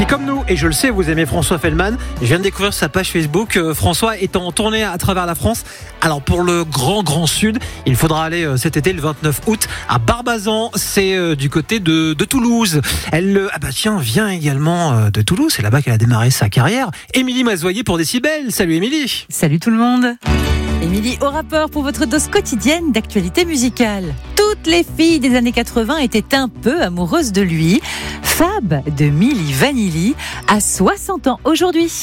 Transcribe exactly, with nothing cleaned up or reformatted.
Si comme nous, et je le sais, vous aimez François Feldman, je viens de découvrir sa page Facebook. Euh, François est en tournée à travers la France. Alors pour le grand grand sud, il faudra aller euh, cet été le vingt-neuf août à Barbazan, c'est euh, du côté de, de Toulouse. Elle euh, ah bah tiens vient également euh, de Toulouse, c'est là-bas qu'elle a démarré sa carrière. Émilie Mazoyer pour Décibel. Salut Émilie. Salut tout le monde. Émilie au rapport pour votre dose quotidienne d'actualité musicale. Toutes les filles des années quatre-vingts étaient un peu amoureuses de lui. Fab de Milli Vanilli a soixante ans aujourd'hui.